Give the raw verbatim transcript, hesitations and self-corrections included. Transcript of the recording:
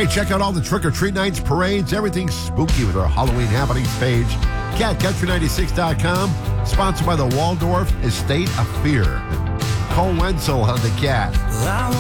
Hey, check out all the trick-or-treat nights, parades, everything spooky with our Halloween happenings page. cat country ninety-six dot com, sponsored by the Waldorf Estate of Fear. Cole Wenzel on the Cat.